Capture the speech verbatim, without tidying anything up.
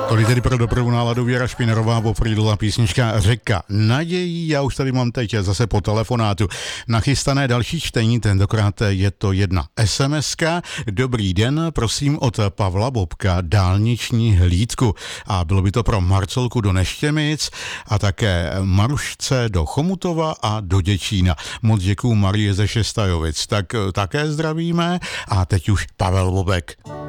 Tolik tedy pro dobrou náladu Věra Špinerová, Bob Riedl a písnička Řeka nadějí. Já už tady mám teď zase po telefonátu nachystané další čtení, tentokrát je to jedna SMSka. Dobrý den, prosím od Pavla Bobka dálniční hlídku. A bylo by to pro Marcelku do Neštěmic a také Marušce do Chomutova a do Děčína. Moc děkuju Marie ze Šestajovic. Tak také zdravíme a teď už Pavel Bobek.